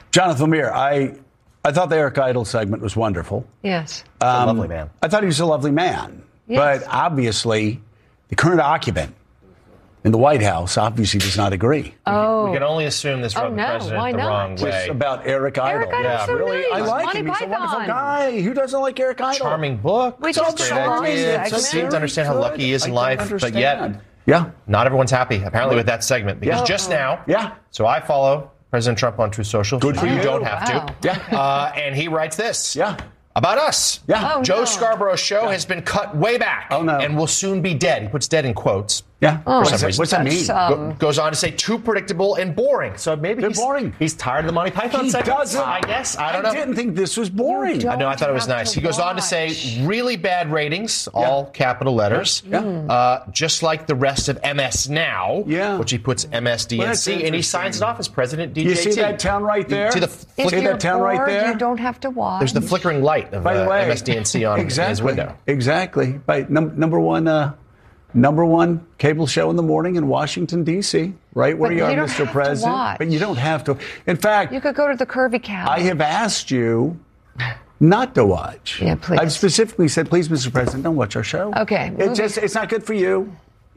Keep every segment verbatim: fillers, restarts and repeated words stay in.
Jonathan Meir, I I thought the Eric Idle segment was wonderful. Yes. Um, a lovely man. I thought he was a lovely man. Yes. But obviously, the current occupant in the White House obviously does not agree. Oh. We can only assume this Oh, rubbed no, the president why the not? wrong Just way. about Eric Idle. Eric Idle's yeah, so really. nice. I like Monty him. He's a wonderful Python. guy. Who doesn't like Eric Idle? Charming book. We just great saw ideas. it. Just It's seem to understand how Good. lucky he is in I life, don't but yet understand. Yeah. not everyone's happy, apparently, with that segment. Because Yeah. just now, Yeah. so I follow President Trump on Truth Social. Good so for you. you. don't have Wow. to. Yeah. Uh, and he writes this. Yeah. About us. Yeah. Oh, Joe no. Scarborough's show has been cut way back. Oh, no. And will soon be dead. He puts dead in quotes. Yeah. Oh. What's, some that, reason. what's that mean? That's, uh, Go- goes on to say too predictable and boring. So maybe They're he's boring. He's tired of the Monty Python he segment. doesn't. I guess. I don't know. didn't think this was boring. You I know. I thought it was Don't have nice. to He goes on to watch. say really bad ratings, all capital letters. Yeah. Uh, just like the rest of M S Now, Yeah. which he puts M S D Well, N that's C, and he interesting. signs it off as President D J You T. see that town right there? You see the If flick- Look at you're that town right bored, there? you don't have to watch. there's the flickering light of By the uh, way, M S D N C on exactly, his window. Exactly. By num- number one, uh, number one cable show in the morning in Washington D C. Right where But you are, you don't Mister have to President. watch. But you don't have to. In fact, You could go to the Curvy Cow. I have asked you not to watch. Yeah, please. I've specifically said, please, Mister President, don't watch our show. Okay, It movie- just it's not good for you.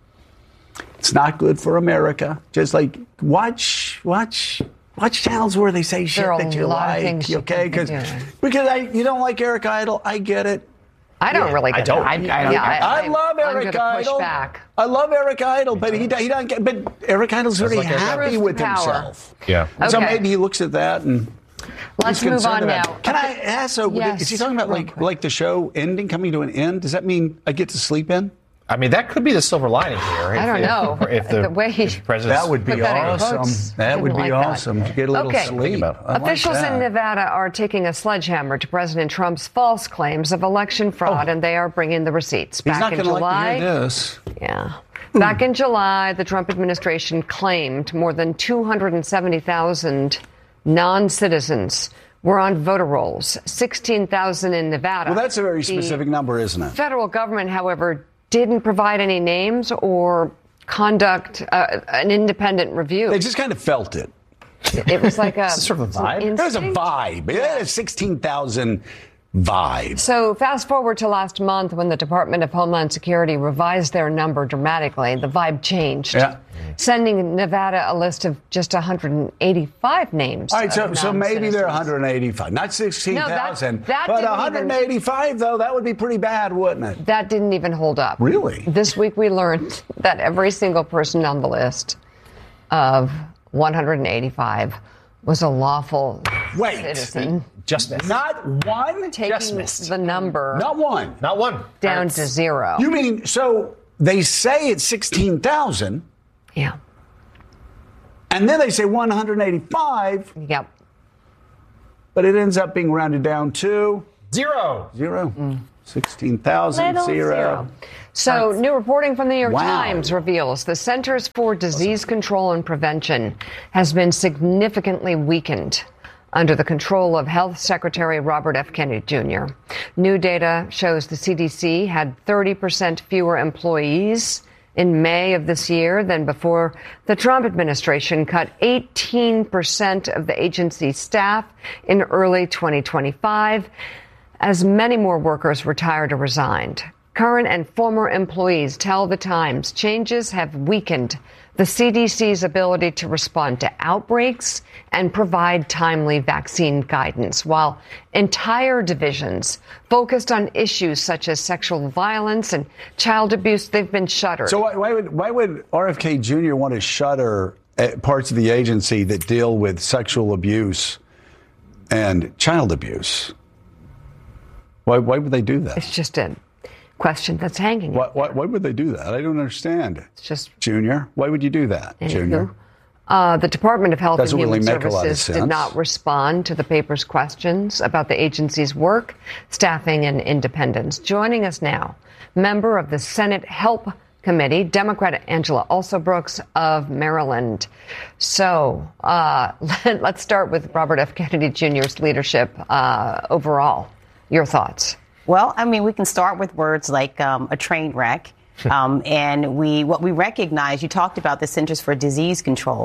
It's not good for America. Just like watch watch watch channels where they say shit There are a that you lot of like. things you okay, can because do. because I you don't like Eric Idle. I get it. I don't Yeah, really I get don't. that. I- I don't- yeah, I, love I'm Eric gonna push Idle. back. I love Eric Idle, but he he doesn't get. But Eric Idle's very like Eric happy Idle. with Truth to power. himself. Yeah. So Okay. maybe he looks at that and. Let's he's move concerned on about now. it. Can I ask? So, Yes, is he talking about real like quick. like the show ending, coming to an end? Does that mean I get to sleep in? I mean, that could be the silver lining here. I don't if, know. If, if the, The way he- if the president's That would be Put that in awesome. quotes. That would Didn't be like that. awesome to get a little Okay. sleep. Think about it. I like Officials that. in Nevada are taking a sledgehammer to President Trump's false claims of election fraud, Oh. and they are bringing the receipts. He's Back not in going to July, like to hear this. yeah. Back in July, the Trump administration claimed more than two hundred seventy thousand non-citizens were on voter rolls, sixteen thousand in Nevada. Well, that's a very The specific number, isn't it? federal government, however, didn't provide any names or conduct uh, an independent review. They just kind of felt it. It was like a sort of a vibe? an There was a instinct. vibe. It had a sixteen thousand vibe. So fast forward to last month when the Department of Homeland Security revised their number dramatically. The vibe changed, Yeah. sending Nevada a list of just one hundred eighty-five names. All right, so, of so maybe they're non-citizens. one hundred eighty-five, not sixteen thousand, No, that- that but didn't one hundred eighty-five, though, that would be pretty bad, wouldn't it? That didn't even hold up. Really? This week we learned that every single person on the list of one hundred eighty-five was a lawful Wait. citizen, just missed. Not one? taking Just missed. the number Not one. Not one. down That's- to zero. You mean, so they say it's sixteen thousand, yeah. and then they say one hundred eighty-five, Yep. but it ends up being rounded down to Zero. zero. sixteen thousand, Little zero. zero. So, new reporting from the New York Wow. Times reveals the Centers for Disease Control and Prevention has been significantly weakened under the control of Health Secretary Robert F. Kennedy Junior New data shows the C D C had thirty percent fewer employees in May of this year than before the Trump administration cut eighteen percent of the agency's staff in early twenty twenty-five, as many more workers retired or resigned. Current and former employees tell the Times changes have weakened the C D C's ability to respond to outbreaks and provide timely vaccine guidance, while entire divisions focused on issues such as sexual violence and child abuse, they've been shuttered. So why, why would why would R F K Junior want to shutter uh, parts of the agency that deal with sexual abuse and child abuse? Why why would they do that? It's just a question that's hanging. Why, why, why would they do that? I don't understand. It's just Junior, why would you do that, Junior? Anywho, Uh, the Department of Health Doesn't and Human really make a lot of Services did sense. not respond to the paper's questions about the agency's work, staffing, and independence. Joining us now, member of the Senate Help Committee, Democrat Angela Alsobrooks of Maryland. So uh, let, let's start with Robert F. Kennedy Junior's leadership uh, overall. Your thoughts? Well, I mean, we can start with words like um, a train wreck. Um, and we, what we recognize, you talked about the Centers for Disease Control.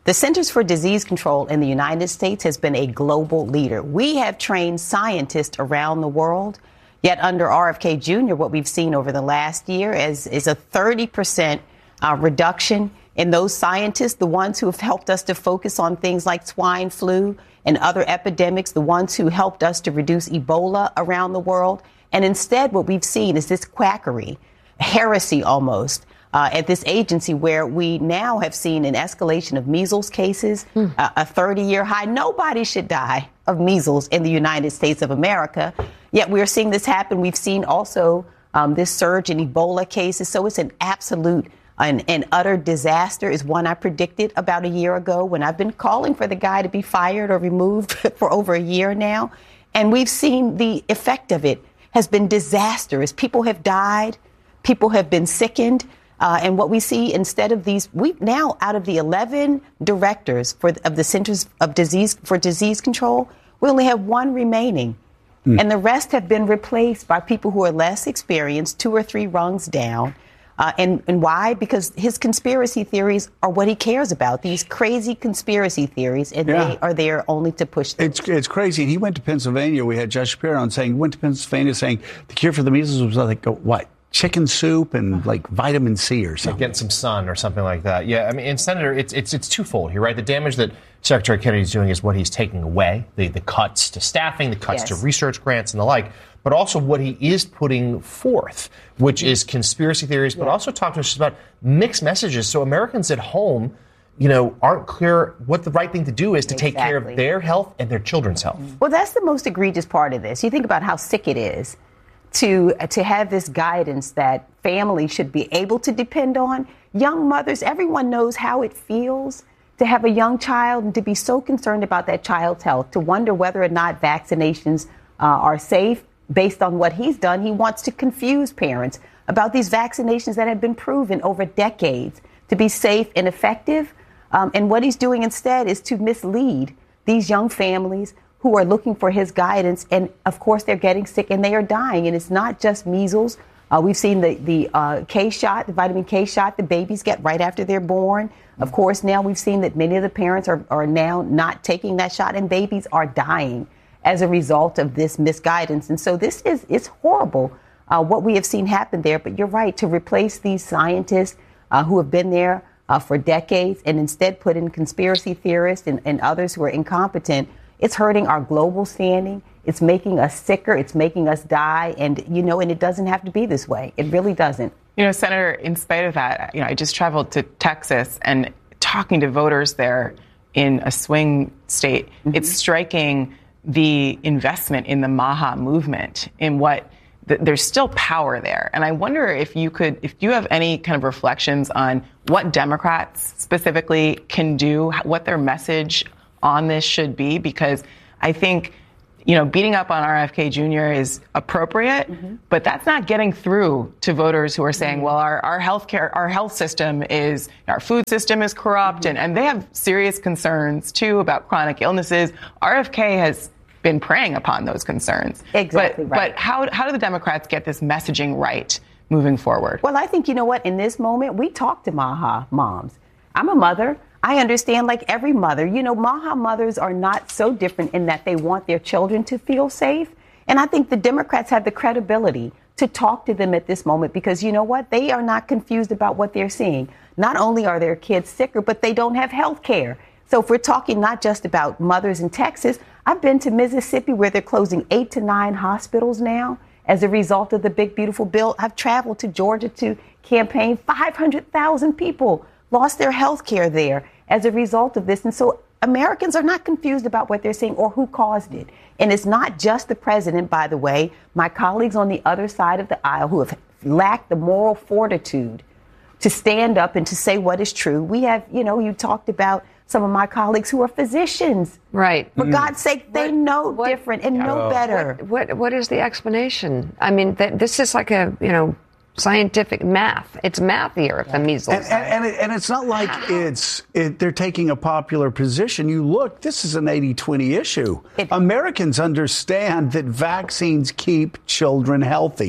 The Centers for Disease Control in the United States has been a global leader. We have trained scientists around the world. Yet under R F K Junior, what we've seen over the last year is, is a thirty percent uh, reduction in those scientists, the ones who have helped us to focus on things like swine flu and other epidemics, the ones who helped us to reduce Ebola around the world. And instead, what we've seen is this quackery, heresy almost, uh, at this agency where we now have seen an escalation of measles cases, mm. uh, a thirty-year high. Nobody should die of measles in the United States of America. Yet we're seeing this happen. We've seen also um, this surge in Ebola cases. So it's an absolute and, and utter disaster, is one I predicted about a year ago when I've been calling for the guy to be fired or removed for over a year now. And we've seen the effect of it has been disastrous. People have died. People have been sickened. Uh, and what we see instead of these, we now out of the eleven directors for of the Centers of Disease for Disease Control, we only have one remaining. Mm. And the rest have been replaced by people who are less experienced, two or three rungs down. Uh, and, and why? Because his conspiracy theories are what he cares about, these crazy conspiracy theories, and yeah. they are there only to push them. It's, it's crazy. He went to Pennsylvania. We had Josh Shapiro on saying he went to Pennsylvania saying the cure for the measles was like, what, chicken soup and like vitamin C or something. Like get some sun or something like that. Yeah, I mean, and Senator, it's it's it's twofold here, right? The damage that Secretary Kennedy is doing is what he's taking away, the, the cuts to staffing, the cuts yes. to research grants and the like, but also what he is putting forth, which is conspiracy theories, but yeah. also talk to us about mixed messages. So Americans at home, you know, aren't clear what the right thing to do is to exactly. take care of their health and their children's health. Well, that's the most egregious part of this. You think about how sick it is to to have this guidance that families should be able to depend on. Young mothers, everyone knows how it feels to have a young child and to be so concerned about that child's health, to wonder whether or not vaccinations uh, are safe. Based on what he's done, he wants to confuse parents about these vaccinations that have been proven over decades to be safe and effective. Um, and what he's doing instead is to mislead these young families who are looking for his guidance. And of course, they're getting sick and they are dying. And it's not just measles. Uh, we've seen the, the uh, K shot, the vitamin K shot, the babies get right after they're born. Of course, now we've seen that many of the parents are, are now not taking that shot and babies are dying as a result of this misguidance. And so this is it's horrible uh, what we have seen happen there. But you're right, to replace these scientists uh, who have been there uh, for decades and instead put in conspiracy theorists and, and others who are incompetent, it's hurting our global standing. It's making us sicker. It's making us die. And, you know, and it doesn't have to be this way. It really doesn't. You know, Senator, in spite of that, you know, I just traveled to Texas and talking to voters there in a swing state, mm-hmm. it's striking the investment in the MAHA movement, in what th- there's still power there. And I wonder if you could, if you have any kind of reflections on what Democrats specifically can do, what their message on this should be, because I think, you know, beating up on R F K Junior is appropriate, mm-hmm. but that's not getting through to voters who are saying, mm-hmm. well, our, our health care, our health system is, our food system is corrupt, mm-hmm. and, and they have serious concerns, too, about chronic illnesses. R F K has been preying upon those concerns. Exactly but, right. But how, how do the Democrats get this messaging right moving forward? Well, I think, you know what, in this moment, we talk to MAHA moms. I'm a mother. I understand, like every mother, you know, MAHA mothers are not so different in that they want their children to feel safe. And I think the Democrats have the credibility to talk to them at this moment because, you know what, they are not confused about what they're seeing. Not only are their kids sicker, but they don't have health care. So if we're talking not just about mothers in Texas, I've been to Mississippi where they're closing eight to nine hospitals now as a result of the big, beautiful bill. I've traveled to Georgia to campaign. five hundred thousand people lost their health care there as a result of this. And so Americans are not confused about what they're seeing or who caused it. And it's not just the president, by the way. My colleagues on the other side of the aisle who have lacked the moral fortitude to stand up and to say what is true. We have, you know, you talked about some of my colleagues who are physicians. Right. For mm. God's sake, they what, know what, different and yeah. know better. What, what What is the explanation? I mean, th- this is like a, you know, scientific math. It's mathier yeah. than measles. And, and, and, it, and it's not like it's it, they're taking a popular position. You look, this is an eighty twenty issue. It, Americans understand that vaccines keep children healthy.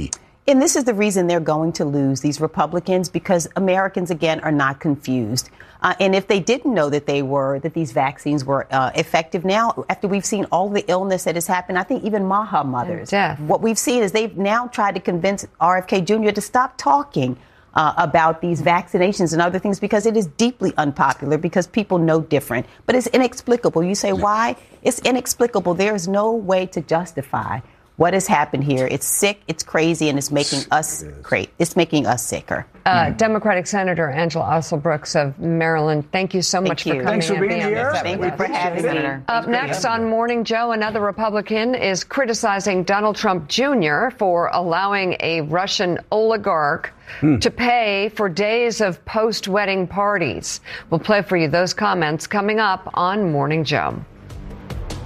And this is the reason they're going to lose, these Republicans, because Americans, again, are not confused. Uh, and if they didn't know that they were, that these vaccines were uh, effective now, after we've seen all the illness that has happened, I think even MAHA mothers, what we've seen is they've now tried to convince R F K Junior to stop talking uh, about these vaccinations and other things because it is deeply unpopular because people know different. But it's inexplicable. You say, why? It's inexplicable. There is no way to justify what has happened here. It's sick, it's crazy, and it's making us crazy. It's making us sicker. Uh, Democratic Senator Angela Osselbrooks of Maryland, thank you so Thank much you. for coming Thanks for and being being here. on this. Thank you for having me. Senator. Up next on Morning Joe, another Republican is criticizing Donald Trump Junior for allowing a Russian oligarch hmm. to pay for days of post-wedding parties. We'll play for you those comments coming up on Morning Joe.